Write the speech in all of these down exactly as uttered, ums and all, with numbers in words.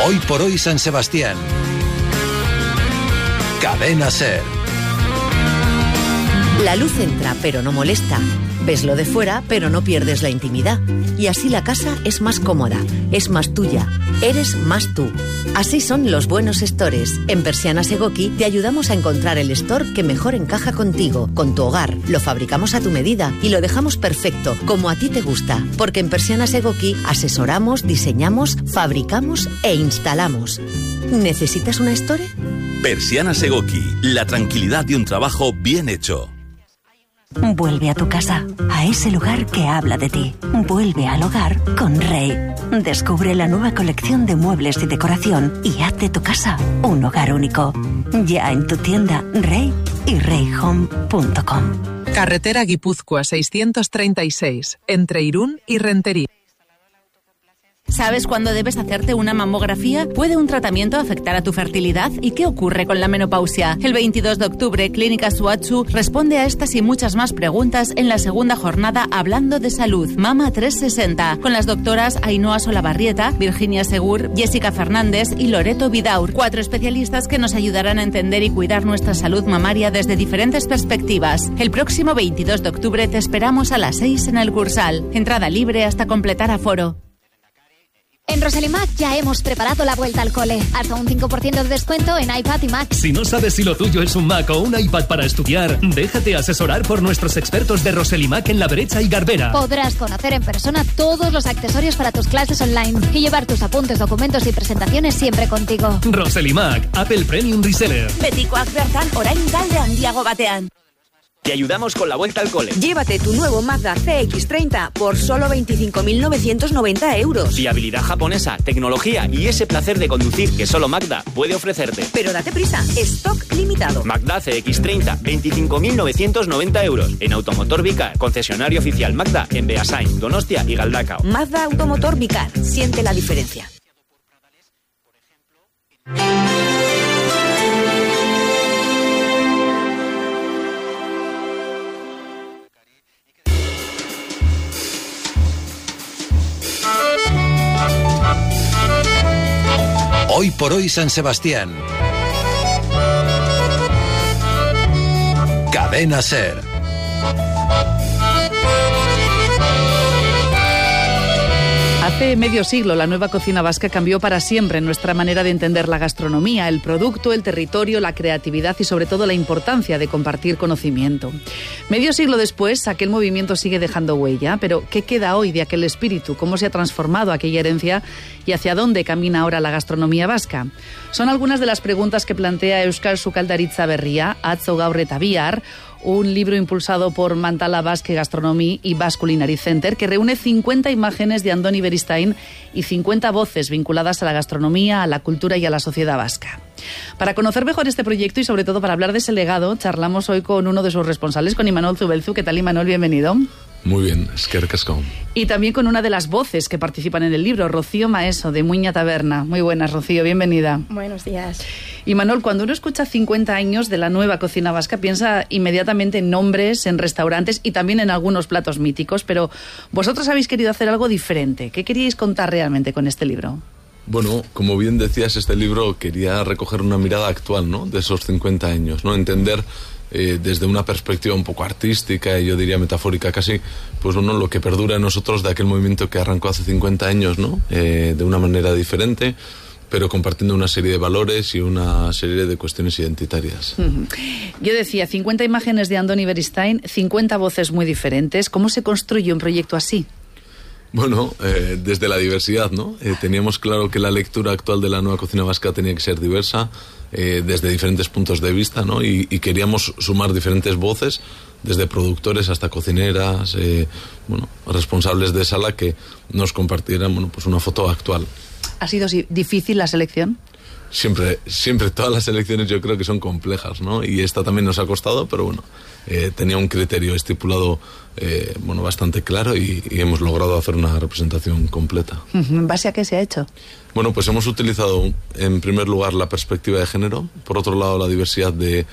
Hoy por hoy San Sebastián. Cadena SER. La luz entra, pero no molesta. Ves lo de fuera, pero no pierdes la intimidad. Y así la casa es más cómoda, es más tuya, eres más tú. Así son los buenos stores. En Persianas Egoki te ayudamos a encontrar el store que mejor encaja contigo, con tu hogar. Lo fabricamos a tu medida y lo dejamos perfecto, como a ti te gusta. Porque en Persianas Egoki asesoramos, diseñamos, fabricamos e instalamos. ¿Necesitas una store? Persianas Egoki, la tranquilidad de un trabajo bien hecho. Vuelve a tu casa, a ese lugar que habla de ti. Vuelve al hogar con Rey. Descubre la nueva colección de muebles y decoración y haz de tu casa un hogar único. Ya en tu tienda Rey y rey home punto com. Carretera Guipúzcoa seiscientos treinta y seis, entre Irún y Rentería. ¿Sabes cuándo debes hacerte una mamografía? ¿Puede un tratamiento afectar a tu fertilidad? ¿Y qué ocurre con la menopausia? El veintidós de octubre, Clínica Suatsu responde a estas y muchas más preguntas en la segunda jornada Hablando de Salud, Mama trescientos sesenta, con las doctoras Ainhoa Solabarrieta, Virginia Segur, Jessica Fernández y Loreto Vidaur, cuatro especialistas que nos ayudarán a entender y cuidar nuestra salud mamaria desde diferentes perspectivas. El próximo veintidós de octubre te esperamos a las seis en el Cursal. Entrada libre hasta completar aforo. En Roselimac ya hemos preparado la vuelta al cole. Hasta un cinco por ciento de descuento en iPad y Mac. Si no sabes si lo tuyo es un Mac o un iPad para estudiar, déjate asesorar por nuestros expertos de Roselimac en La Brecha y Garbera. Podrás conocer en persona todos los accesorios para tus clases online y llevar tus apuntes, documentos y presentaciones siempre contigo. Roselimac, Apple Premium Reseller. Betikoak bertan, orain talde handiago batean. Te ayudamos con la vuelta al cole. Llévate tu nuevo Mazda C X treinta por solo veinticinco mil novecientos noventa euros. Fiabilidad japonesa, tecnología y ese placer de conducir que solo Magda puede ofrecerte. Pero date prisa, stock limitado. Magda C X treinta, veinticinco mil novecientos noventa euros. En Automotor Vicar, concesionario oficial Magda en Beasain, Donostia y Galdakao. Mazda Automotor Vicar, siente la diferencia. Hoy por hoy San Sebastián. Cadena SER. Hace medio siglo la nueva cocina vasca cambió para siempre nuestra manera de entender la gastronomía, el producto, el territorio, la creatividad y sobre todo la importancia de compartir conocimiento. Medio siglo después, aquel movimiento sigue dejando huella, pero ¿qué queda hoy de aquel espíritu? ¿Cómo se ha transformado aquella herencia y hacia dónde camina ahora la gastronomía vasca? Son algunas de las preguntas que plantea Euskal Sukaldaritza Berria, Atzo Gaur eta Bihar, un libro impulsado por Mantala Basque Gastronomy y Basque Culinary Center, que reúne cincuenta imágenes de Andoni Beristain y cincuenta voces vinculadas a la gastronomía, a la cultura y a la sociedad vasca. Para conocer mejor este proyecto y sobre todo para hablar de ese legado, charlamos hoy con uno de sus responsables, con Imanol Zubelzu. ¿Qué tal, Imanol? Bienvenido. Muy bien, eskerrik asko. Y también con una de las voces que participan en el libro, Rocío Maeso, de Muiña Taberna. Muy buenas, Rocío, bienvenida. Buenos días. Y Manuel, cuando uno escucha cincuenta años de la nueva cocina vasca, piensa inmediatamente en nombres, en restaurantes y también en algunos platos míticos, pero vosotros habéis querido hacer algo diferente. ¿Qué queríais contar realmente con este libro? Bueno, como bien decías, este libro quería recoger una mirada actual, ¿no?, de esos cincuenta años, ¿no? Entender eh, desde una perspectiva un poco artística y yo diría metafórica casi, pues bueno, lo que perdura en nosotros de aquel movimiento que arrancó hace cincuenta años, ¿no?, eh, de una manera diferente, pero compartiendo una serie de valores y una serie de cuestiones identitarias. Uh-huh. Yo decía, cincuenta imágenes de Andoni Beristain, cincuenta voces muy diferentes. ¿Cómo se construye un proyecto así? Bueno, eh, desde la diversidad, ¿no? Eh, teníamos claro que la lectura actual de la nueva cocina vasca tenía que ser diversa, eh, desde diferentes puntos de vista, ¿no? Y, y queríamos sumar diferentes voces, desde productores hasta cocineras, eh, bueno, responsables de sala que nos compartieran, bueno, pues una foto actual. ¿Ha sido difícil la selección? Siempre, siempre todas las selecciones yo creo que son complejas, ¿no? Y esta también nos ha costado, pero bueno, eh, tenía un criterio estipulado, eh, bueno, bastante claro y, y hemos logrado hacer una representación completa. ¿En base a qué se ha hecho? Bueno, pues hemos utilizado en primer lugar la perspectiva de género, por otro lado la diversidad de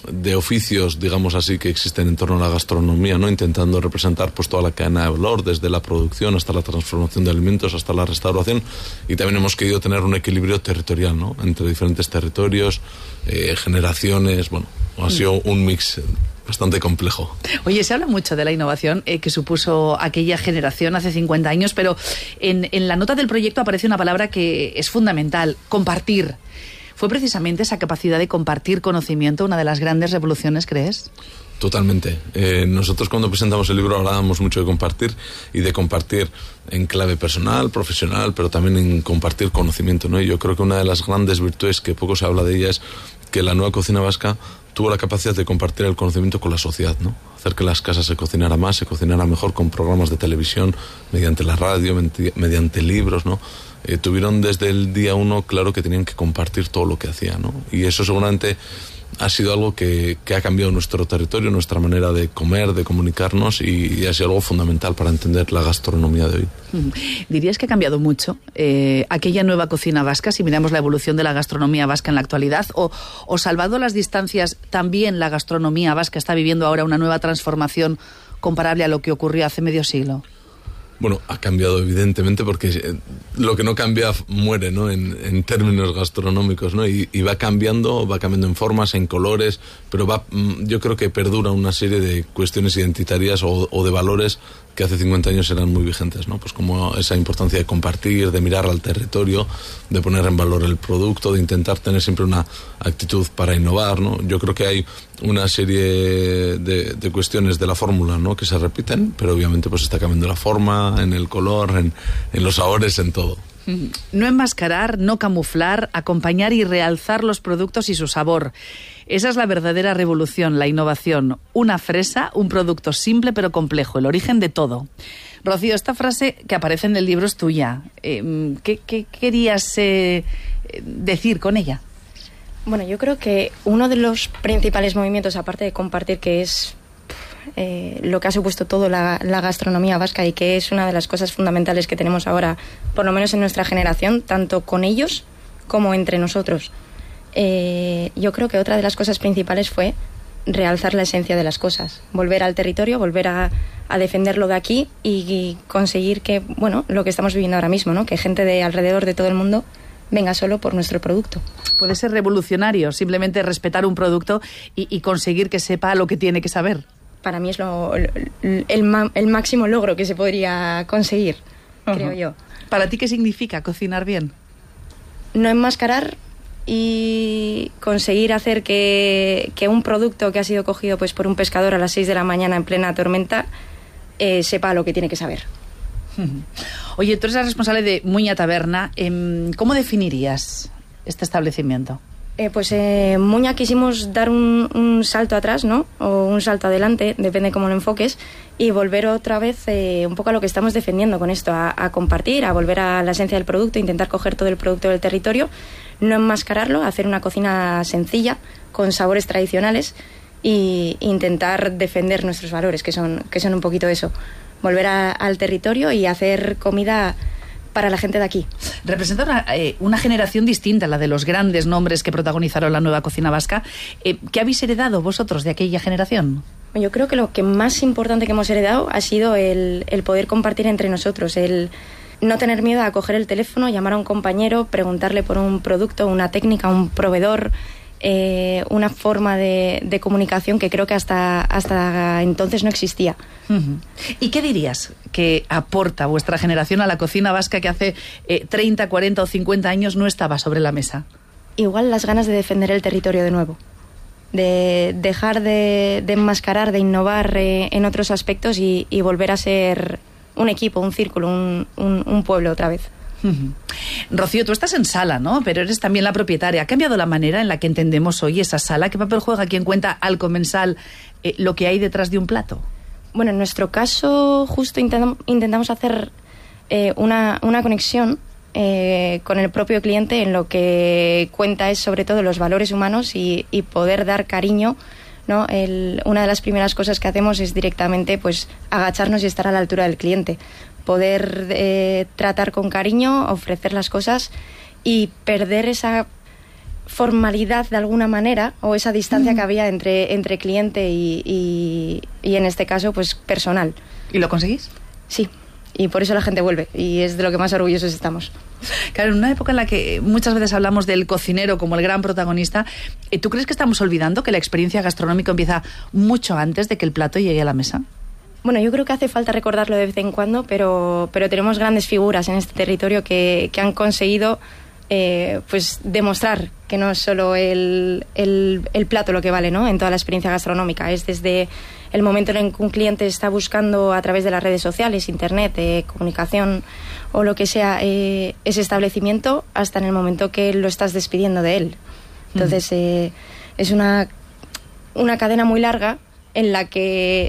de oficios, digamos así, que existen en torno a la gastronomía, ¿no? Intentando representar pues toda la cadena de valor, desde la producción hasta la transformación de alimentos, hasta la restauración, y también hemos querido tener un equilibrio territorial, ¿no? Entre diferentes territorios, eh, generaciones, bueno, ha sido un mix bastante complejo. Oye, se habla mucho de la innovación eh, que supuso aquella generación hace cincuenta años, pero en, en la nota del proyecto aparece una palabra que es fundamental: compartir. ¿Fue precisamente esa capacidad de compartir conocimiento una de las grandes revoluciones, crees? Totalmente. Eh, nosotros cuando presentamos el libro hablábamos mucho de compartir, y de compartir en clave personal, profesional, pero también en compartir conocimiento, ¿no? Y yo creo que una de las grandes virtudes, que poco se habla de ella, es que la nueva cocina vasca tuvo la capacidad de compartir el conocimiento con la sociedad, ¿no? Hacer que las casas se cocinara más, se cocinara mejor con programas de televisión, mediante la radio, mediante libros, ¿no? Eh, tuvieron desde el día uno claro que tenían que compartir todo lo que hacían, ¿no? Y eso seguramente ha sido algo que, que ha cambiado nuestro territorio, nuestra manera de comer, de comunicarnos, y, y ha sido algo fundamental para entender la gastronomía de hoy. ¿Dirías que ha cambiado mucho eh, aquella nueva cocina vasca, si miramos la evolución de la gastronomía vasca en la actualidad? O, o salvado las distancias, también la gastronomía vasca está viviendo ahora una nueva transformación comparable a lo que ocurrió hace medio siglo? Bueno, ha cambiado evidentemente, porque lo que no cambia muere, ¿no? En, en términos gastronómicos, ¿no? Y, y va cambiando, va cambiando en formas, en colores, pero va, yo creo que perdura una serie de cuestiones identitarias o, o de valores que hace cincuenta años eran muy vigentes, ¿no? Pues como esa importancia de compartir, de mirar al territorio, de poner en valor el producto, de intentar tener siempre una actitud para innovar, ¿no? Yo creo que hay una serie de, de cuestiones de la fórmula, ¿no? Que se repiten, pero obviamente pues está cambiando la forma, en el color, en, en los sabores, en todo. No enmascarar, no camuflar, acompañar y realzar los productos y su sabor. Esa es la verdadera revolución, la innovación. Una fresa, un producto simple pero complejo, el origen de todo. Rocío, esta frase que aparece en el libro es tuya. Eh, ¿qué, qué querías eh, decir con ella? Bueno, yo creo que uno de los principales movimientos, aparte de compartir, que es eh, lo que ha supuesto todo la, la gastronomía vasca, y que es una de las cosas fundamentales que tenemos ahora, por lo menos en nuestra generación, tanto con ellos como entre nosotros. Eh, yo creo que otra de las cosas principales fue realzar la esencia de las cosas, volver al territorio, volver a, a defenderlo de aquí y, y conseguir que, bueno, lo que estamos viviendo ahora mismo, ¿no? Que gente de alrededor de todo el mundo venga solo por nuestro producto. Puede ser revolucionario, simplemente respetar un producto y, y conseguir que sepa lo que tiene que saber. Para mí es lo, el, el, el máximo logro que se podría conseguir, uh-huh. creo yo. ¿Para ti qué significa cocinar bien? No enmascarar y conseguir hacer que, que un producto que ha sido cogido pues por un pescador a las seis de la mañana en plena tormenta eh, sepa lo que tiene que saber. Oye, tú eres la responsable de Muña Taberna. ¿Cómo definirías este establecimiento? Eh, pues en eh, Muña quisimos dar un, un salto atrás, ¿no? O un salto adelante, depende cómo lo enfoques, y volver otra vez eh, un poco a lo que estamos defendiendo con esto, a, a compartir, a volver a la esencia del producto, intentar coger todo el producto del territorio, no enmascararlo, hacer una cocina sencilla, con sabores tradicionales, e intentar defender nuestros valores, que son, que son un poquito eso. Volver a, al territorio y hacer comida para la gente de aquí. Representa una, eh, una generación distinta, la de los grandes nombres que protagonizaron la nueva cocina vasca. Eh, ¿Qué habéis heredado vosotros de aquella generación? Yo creo que lo que más importante que hemos heredado ha sido el, el poder compartir entre nosotros, el no tener miedo a coger el teléfono, llamar a un compañero, preguntarle por un producto, una técnica, un proveedor, eh, una forma de, de comunicación que creo que hasta, hasta entonces no existía. Uh-huh. ¿Y qué dirías que aporta vuestra generación a la cocina vasca que hace eh, treinta, cuarenta o cincuenta años no estaba sobre la mesa? Igual las ganas de defender el territorio de nuevo, de dejar de, de enmascarar, de innovar eh, en otros aspectos y, y volver a ser un equipo, un círculo, un, un, un pueblo otra vez. Uh-huh. Rocío, tú estás en sala, ¿no? Pero eres también la propietaria. ¿Ha cambiado la manera en la que entendemos hoy esa sala? ¿Qué papel juega quien cuenta al comensal eh, lo que hay detrás de un plato? Bueno, en nuestro caso justo intentamos, intentamos hacer eh, una, una conexión eh, con el propio cliente. En lo que cuenta es sobre todo los valores humanos y, y poder dar cariño, ¿no? El, una de las primeras cosas que hacemos es directamente pues agacharnos y estar a la altura del cliente. Poder eh, tratar con cariño, ofrecer las cosas y perder esa formalidad de alguna manera, o esa distancia mm. que había entre, entre cliente y, y, y en este caso pues personal. ¿Y lo conseguís? Sí, y por eso la gente vuelve, y es de lo que más orgullosos estamos. Claro, en una época en la que muchas veces hablamos del cocinero como el gran protagonista, ¿tú crees que estamos olvidando que la experiencia gastronómica empieza mucho antes de que el plato llegue a la mesa? Bueno, yo creo que hace falta recordarlo de vez en cuando, pero, pero tenemos grandes figuras en este territorio que, que han conseguido eh, pues demostrar que no es solo el, el, el plato lo que vale, ¿no?, en toda la experiencia gastronómica. Es desde el momento en que un cliente está buscando a través de las redes sociales, internet, eh, comunicación o lo que sea, eh, ese establecimiento, hasta en el momento que lo estás despidiendo de él. Entonces, uh-huh. eh, es una, una cadena muy larga en la que,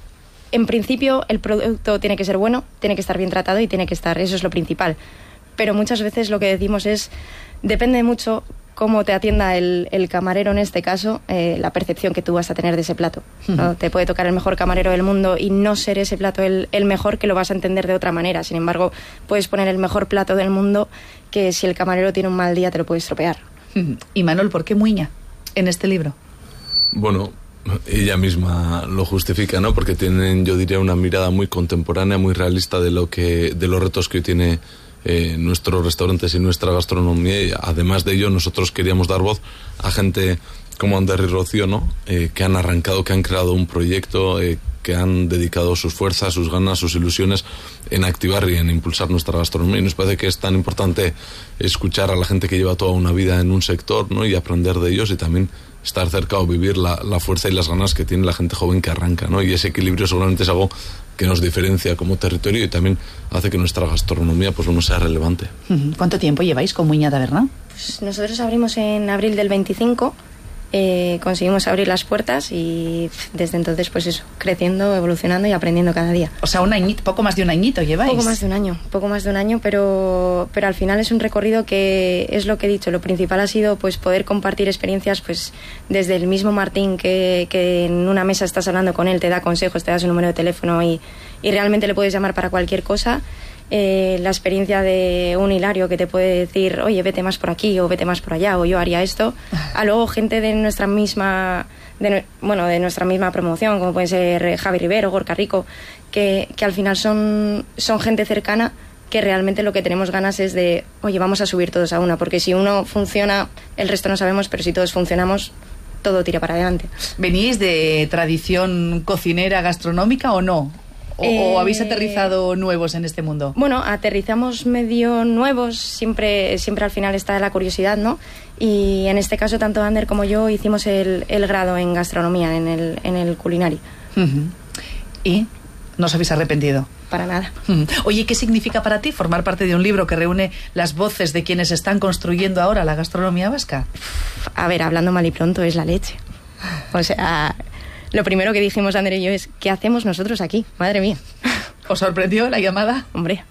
en principio, el producto tiene que ser bueno, tiene que estar bien tratado y tiene que estar, eso es lo principal. Pero muchas veces lo que decimos es, depende mucho cómo te atienda el, el camarero en este caso, eh, la percepción que tú vas a tener de ese plato, ¿no? Uh-huh. Te puede tocar el mejor camarero del mundo y no ser ese plato el, el mejor, que lo vas a entender de otra manera. Sin embargo, puedes poner el mejor plato del mundo, que si el camarero tiene un mal día te lo puede estropear. Uh-huh. Y Manol, ¿por qué Muiña en este libro? Bueno, ella misma lo justifica, ¿no? Porque tienen, yo diría, una mirada muy contemporánea, muy realista de lo que, de los retos que hoy tiene Eh, nuestros restaurantes y nuestra gastronomía, y además de ello nosotros queríamos dar voz a gente como Ander y Rocío, ¿no? Eh, que han arrancado, que han creado un proyecto, eh, que han dedicado sus fuerzas, sus ganas, sus ilusiones en activar y en impulsar nuestra gastronomía, y nos parece que es tan importante escuchar a la gente que lleva toda una vida en un sector, ¿no?, y aprender de ellos, y también estar cerca o vivir la, la fuerza y las ganas que tiene la gente joven que arranca, ¿no? Y ese equilibrio seguramente es algo que nos diferencia como territorio y también hace que nuestra gastronomía pues no sea relevante. ¿Cuánto tiempo lleváis con Muiña Taberna? Pues nosotros abrimos en abril del veinticinco, eh, conseguimos abrir las puertas y desde entonces pues eso, creciendo, evolucionando y aprendiendo cada día. O sea, un añito, poco más de un añito lleváis. Poco más de un año, poco más de un año, pero, pero al final es un recorrido que es lo que he dicho, lo principal ha sido pues poder compartir experiencias, pues desde el mismo Martín que, que en una mesa estás hablando con él, te da consejos, te da su número de teléfono y, y realmente le puedes llamar para cualquier cosa. Eh, la experiencia de un Hilario que te puede decir, oye, vete más por aquí o vete más por allá o yo haría esto, a luego gente de nuestra misma de, bueno, de nuestra misma promoción, como puede ser Javi Rivero, Gorka Rico, que, que al final son, son gente cercana, que realmente lo que tenemos ganas es de, oye, vamos a subir todos a una, porque si uno funciona, el resto no sabemos, pero si todos funcionamos, todo tira para adelante. ¿Venís de tradición cocinera gastronómica o no? ¿O, eh, ¿O habéis aterrizado nuevos en este mundo? Bueno, aterrizamos medio nuevos, siempre, siempre al final está la curiosidad, ¿no? Y en este caso, tanto Ander como yo hicimos el, el grado en gastronomía, en el, en el Culinari. Uh-huh. ¿Y no os habéis arrepentido? Para nada. Uh-huh. Oye, ¿qué significa para ti formar parte de un libro que reúne las voces de quienes están construyendo ahora la gastronomía vasca? A ver, hablando mal y pronto, es la leche. O sea, lo primero que dijimos Ander y yo es, ¿qué hacemos nosotros aquí? Madre mía. ¿Os sorprendió la llamada? Hombre,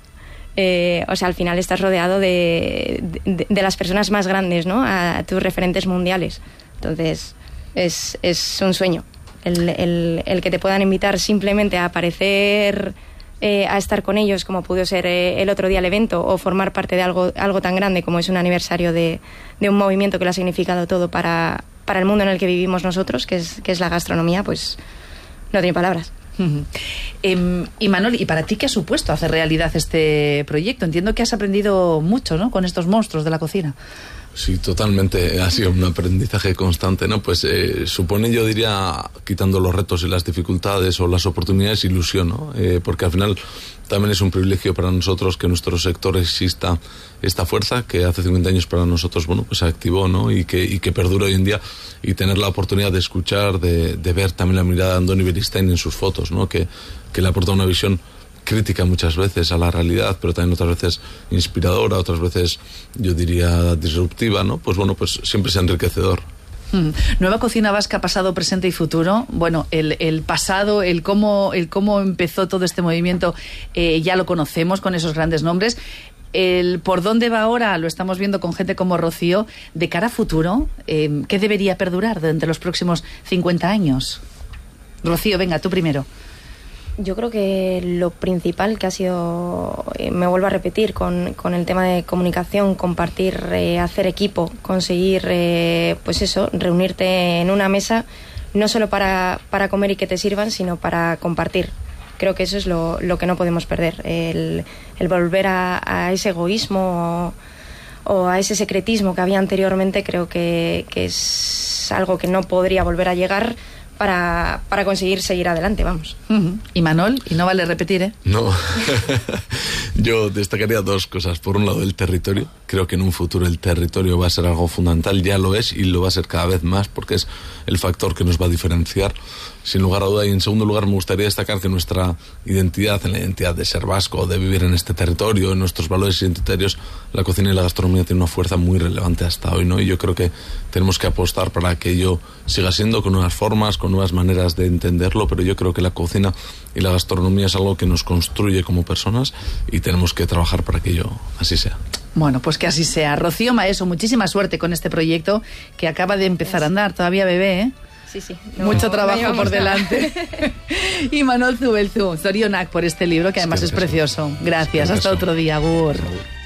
eh, o sea, al final estás rodeado de, de, de las personas más grandes, ¿no? A, a tus referentes mundiales. Entonces, es, es un sueño. El, el, el que te puedan invitar simplemente a aparecer, eh, a estar con ellos, como pudo ser eh, el otro día el evento, o formar parte de algo, algo tan grande como es un aniversario de, de un movimiento que lo ha significado todo para... para el mundo en el que vivimos nosotros, que es, que es la gastronomía, pues no tiene palabras. Uh-huh. Eh, y Manol, ¿y para ti qué ha supuesto hacer realidad este proyecto? Entiendo que has aprendido mucho, ¿no?, con estos monstruos de la cocina. Sí, totalmente. Ha sido un aprendizaje constante, ¿no? Pues eh, supone, yo diría, quitando los retos y las dificultades o las oportunidades, ilusión, ¿no? Eh, porque al final también es un privilegio para nosotros que en nuestro sector exista esta fuerza que hace cincuenta años para nosotros, bueno, pues se activó, ¿no? Y que, y que perdura hoy en día, y tener la oportunidad de escuchar, de, de ver también la mirada de Andoni Beristain en sus fotos, ¿no? Que, que le aporta una visión crítica muchas veces a la realidad, pero también otras veces inspiradora, otras veces yo diría disruptiva, ¿no? Pues bueno, pues siempre es enriquecedor. Hmm. Nueva cocina vasca, pasado, presente y futuro. Bueno, el, el pasado, el cómo, el cómo empezó todo este movimiento, eh, ya lo conocemos con esos grandes nombres. El por dónde va ahora lo estamos viendo con gente como Rocío. De cara a futuro, eh, ¿qué debería perdurar durante los próximos cincuenta años? Rocío, venga, tú primero. Yo creo que lo principal que ha sido, eh, me vuelvo a repetir, con, con el tema de comunicación, compartir, eh, hacer equipo, conseguir, eh, pues eso, reunirte en una mesa, no solo para, para comer y que te sirvan, sino para compartir. Creo que eso es lo, lo que no podemos perder, el, el volver a, a ese egoísmo o, o a ese secretismo que había anteriormente. Creo que, que es algo que no podría volver a llegar para, para conseguir seguir adelante, vamos. Uh-huh. Y Manol, y no vale repetir, ¿eh? No, yo destacaría dos cosas. Por un lado, el territorio. Creo que en un futuro el territorio va a ser algo fundamental, ya lo es y lo va a ser cada vez más porque es el factor que nos va a diferenciar, sin lugar a duda. Y en segundo lugar, me gustaría destacar que nuestra identidad, en la identidad de ser vasco, de vivir en este territorio, en nuestros valores identitarios, la cocina y la gastronomía tienen una fuerza muy relevante hasta hoy, ¿no? Y yo creo que tenemos que apostar para que ello siga siendo, con nuevas formas, con nuevas maneras de entenderlo, pero yo creo que la cocina y la gastronomía es algo que nos construye como personas y tenemos que trabajar para que ello así sea. Bueno, pues que así sea. Rocío Maeso, muchísima suerte con este proyecto que acaba de empezar a andar, todavía bebé, ¿eh? Sí, sí. No, Mucho trabajo no por delante. Y Manol Zubelzu, Zorionak por este libro que además es, es precioso. Gracias, hasta otro día, Agur.